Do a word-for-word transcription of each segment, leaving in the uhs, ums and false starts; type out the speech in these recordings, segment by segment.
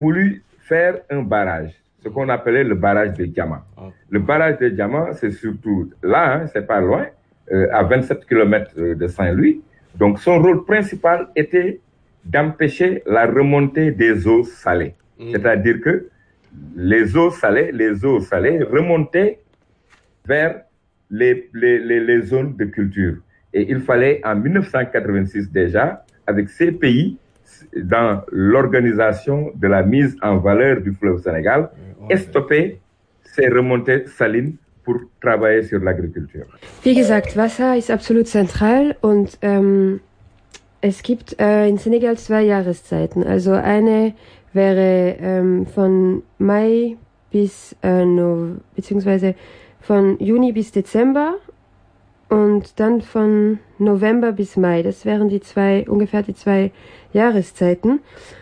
voulu faire un barrage, ce qu'on appelait le barrage de Diama. Le barrage de Diama, c'est surtout là, hein, c'est pas loin, euh, à vingt-sept kilomètres de Saint-Louis. Donc son rôle principal était d'empêcher la remontée des eaux salées. Mmh. C'est-à-dire que les eaux salées, les eaux salées remontaient vers les, les, les, les zones de culture. Et il fallait en mille neuf cent quatre-vingt-six déjà, avec ces pays, dans l'organisation de la mise en valeur du fleuve Sénégal, et stopper ces remontées salines pour travailler sur l'agriculture. Wie gesagt, Wasser ist absolut zentral und ähm, es gibt äh, in Senegal zwei Jahreszeiten. Also eine wäre ähm, von Mai bis äh, no, beziehungsweise von Juni bis Dezember und dann von November bis Mai. Das wären die zwei, ungefähr die zwei Jahreszeiten,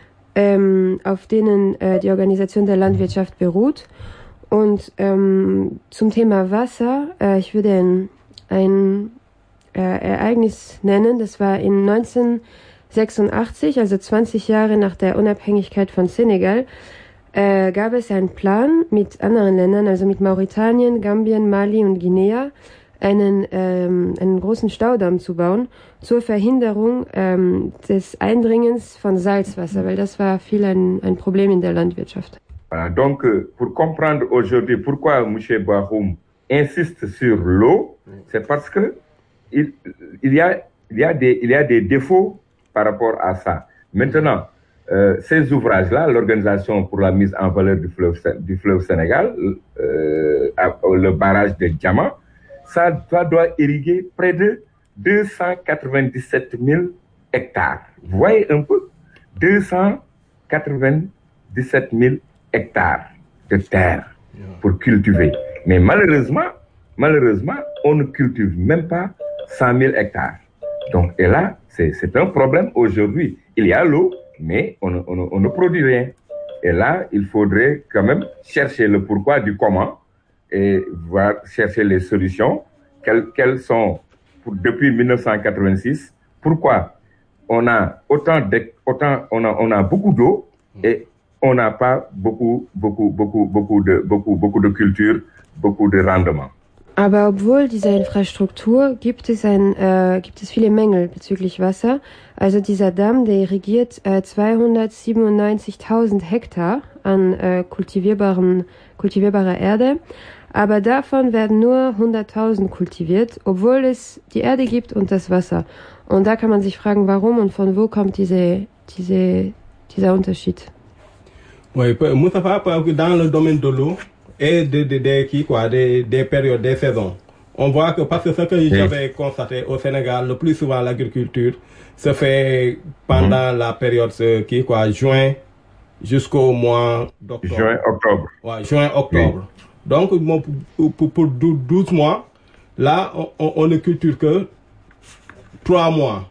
ähm, auf denen äh, die Organisation der Landwirtschaft beruht. Und ähm, zum Thema Wasser, äh, ich würde ein, ein äh, Ereignis nennen, das war in neunzehnhundertsechsundachtzig, also zwanzig Jahre nach der Unabhängigkeit von Senegal, äh, gab es einen Plan mit anderen Ländern, also mit Mauretanien, Gambien, Mali und Guinea, einen, ähm, einen großen Staudamm zu bauen zur Verhinderung ähm, des Eindringens von Salzwasser, weil das war viel ein, ein Problem in der Landwirtschaft. Voilà, donc, pour comprendre aujourd'hui pourquoi M. Bahoum insiste sur l'eau, c'est parce que il, il, y a, il, y a des, il y a des défauts par rapport à ça. Maintenant, euh, ces ouvrages-là, l'Organisation pour la mise en valeur du fleuve, du fleuve Sénégal, euh, le barrage de Diama, ça, ça doit irriguer près de deux cent quatre-vingt-dix-sept mille hectares. Vous voyez un peu? deux cent quatre-vingt-dix-sept mille hectares de terre pour cultiver. Mais malheureusement, malheureusement, on ne cultive même pas cent mille hectares. Donc, et là, c'est un problème aujourd'hui. Il y a l'eau, mais on, on, on ne produit rien. Et là, il faudrait quand même chercher le pourquoi du comment et voir, chercher les solutions. Quelles, quelles sont, pour, depuis mille neuf cent quatre-vingt-six, pourquoi on a autant de, autant, on a, on a beaucoup d'eau et on n'a pas beaucoup, beaucoup, beaucoup, beaucoup de, beaucoup, beaucoup de culture, beaucoup de rendement. Aber obwohl dieser Infrastruktur gibt es, ein, äh, gibt es viele Mängel bezüglich Wasser. Also dieser Damm, der irrigiert äh, zweihundertsiebenundneunzigtausend Hektar an äh, kultivierbaren, kultivierbarer Erde. Aber davon werden nur hunderttausend kultiviert, obwohl es die Erde gibt und das Wasser. Und da kann man sich fragen, warum und von wo kommt diese, diese, dieser Unterschied. Oui, Moustapha, dans le domaine de l'eau et de, de, de, qui, quoi, des, des périodes, des saisons, on voit que parce que ce que oui. j'avais constaté au Sénégal, le plus souvent l'agriculture se fait pendant mmh. la période qui, quoi, juin jusqu'au mois d'octobre. Juin, octobre. Ouais, juin, octobre. Oui. Donc, bon, pour, pour, pour douze mois, là, on, on ne culture que trois mois.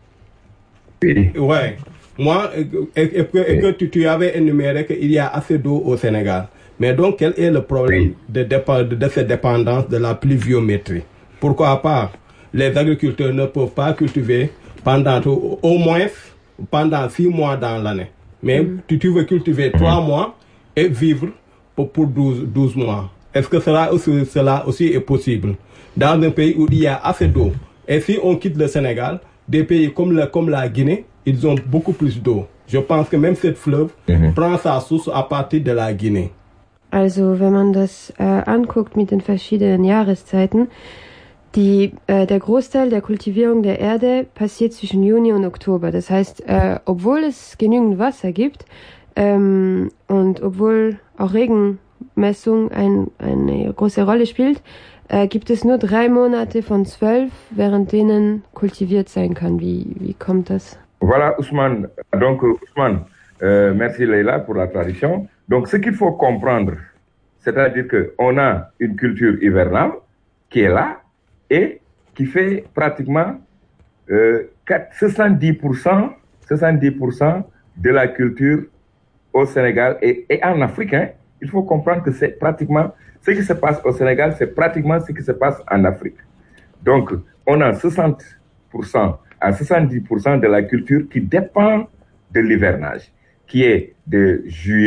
Oui. Ouais. Moi, et, et, et, que, et que tu, tu avais énuméré qu'il y a assez d'eau au Sénégal. Mais donc, quel est le problème oui. de, de, de cette dépendance de la pluviométrie? Pourquoi pas les agriculteurs ne peuvent pas cultiver pendant au moins pendant six mois dans l'année. Mais mm. tu, tu veux cultiver trois mois et vivre pour, pour douze, douze mois. Est-ce que cela aussi, cela aussi est possible dans un pays où il y a assez d'eau? Et si on quitte le Sénégal, des pays comme la, comme la Guinée, ils ont beaucoup plus d'eau. Je pense que même cette fleuve mhm. prend sa source à partir de la Guinée. Also, wenn man das äh, anguckt mit den verschiedenen Jahreszeiten, die, äh, der Großteil der Kultivierung der Erde passiert zwischen Juni und Oktober. Das heißt, äh, obwohl es genügend Wasser gibt ähm, und obwohl auch Regenmessung ein, eine große Rolle spielt, äh, gibt es nur drei Monate von zwölf, während denen kultiviert sein kann. Wie, wie kommt das? Voilà, Ousmane. Donc, Ousmane, euh, merci Leïla pour la traduction. Donc, ce qu'il faut comprendre, c'est-à-dire qu'on a une culture hivernale qui est là et qui fait pratiquement euh, soixante-dix pour cent, soixante-dix pour cent de la culture au Sénégal et, et en Afrique. Hein, il faut comprendre que c'est pratiquement ce qui se passe au Sénégal, c'est pratiquement ce qui se passe en Afrique. Donc, on a soixante pour cent à soixante-dix pour cent de la culture qui dépend de l'hivernage, qui est de juillet